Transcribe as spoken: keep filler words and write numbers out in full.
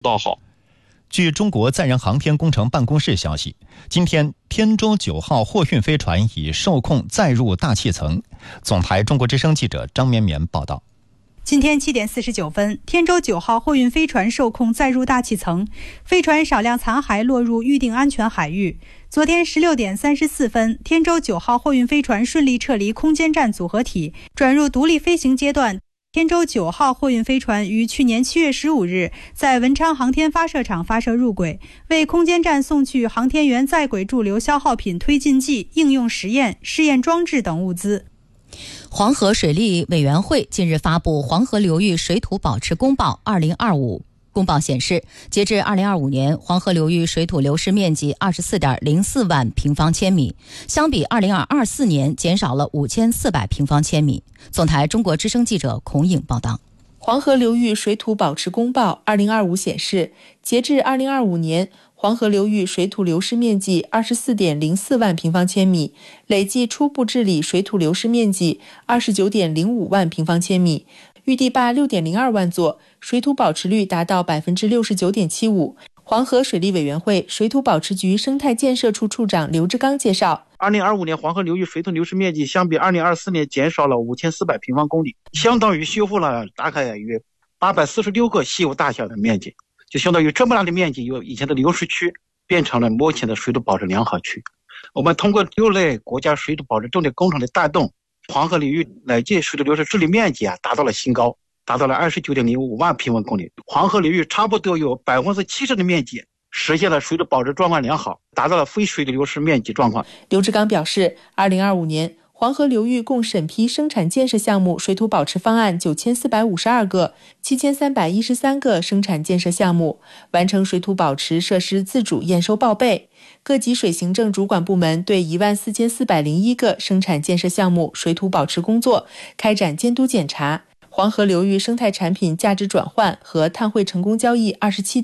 道好。 据中国载人航天工程办公室消息，今天天舟九号货运飞船已受控载入大气层。总台中国之声记者张绵绵报道。 今天七点四十九分，天舟九号货运飞船受控载入大气层，飞船少量残骸落入预定安全海域。昨天十六点三十四分，天舟九号货运飞船顺利撤离空间站组合体，转入独立飞行阶段。天舟九号货运飞船于去年七月十五日在文昌航天发射场发射入轨，为空间站送去航天员在轨驻留消耗品推进剂、应用实验、试验装置等物资。 黄河水利委员会近日发布《黄河流域水土保持公报二零二五》。公报显示，截至二零二五年，黄河流域水土流失面积二十四点零四万平方千米，相比二零二四年减少了五千四百平方千米。总台中国之声记者孔颖报道。 黄河流域水土保持公报二零二五显示，截至二零二五年，黄河流域水土流失面积二十四点零四万平方千米，累计初步治理水土流失面积二十九点零五万平方千米，预地坝六点零二万座，水土保持率达到百分之六十九点七五。黄河水利委员会水土保持局生态建设处处长刘志刚介绍， 二零二五年黄河流域水土流失面积相比二零二四年减少了五千四百平方公里，相当于修复了大概约八百四十六个西湖大峡的面积，就相当于这么大的面积，由以前的流失区变成了目前的水土保持良好区。我们通过六类国家水土保持重点工程的带动，黄河流域累计水土流失治理面积啊达到了新高，达到了二十九点零五万平方公里。黄河流域差不多有百分之七十的面积实现了水土保持状况良好，达到了非水土流失面积状况。 刘志刚表示，二零二五年黄河流域共审批生产建设项目水土保持方案九千四百五十二个，七千三百一十三个生产建设项目，完成水土保持设施自主验收报备。各级水行政主管部门对一万四千四百零一个生产建设项目水土保持工作开展监督检查。黄河流域生态产品价值转换和碳汇成功交易二十七